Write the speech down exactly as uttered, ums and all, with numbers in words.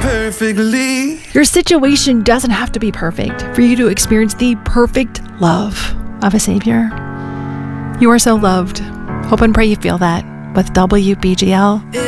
perfectly. Your situation doesn't have to be perfect for you to experience the perfect love of a Savior. You are so loved. Hope and pray you feel that with W B G L.